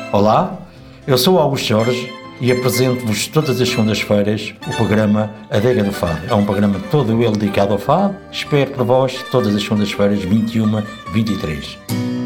Olá, eu sou o Augusto Jorge e apresento-vos todas as segundas-feiras o programa Adega do Fado. É um programa todo ele dedicado ao fado. Espero por vós todas as segundas-feiras, 21, 23.